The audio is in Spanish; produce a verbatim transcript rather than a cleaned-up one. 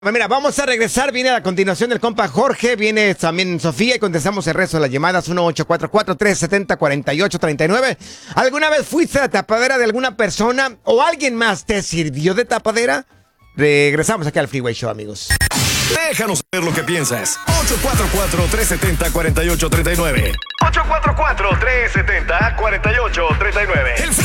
Mira, vamos a regresar. Viene a continuación el compa Jorge, viene también Sofía y contestamos el resto de las llamadas. Uno ocho cuatro cuatro, tres siete cero, cuatro ocho tres nueve. ¿Alguna vez fuiste a la tapadera de alguna persona o alguien más te sirvió de tapadera? Regresamos aquí al Freeway Show, amigos. Déjanos saber lo que piensas. ocho cuatro cuatro, tres siete cero, cuatro ocho tres nueve. ocho cuatro cuatro, tres siete cero, cuatro ocho tres nueve.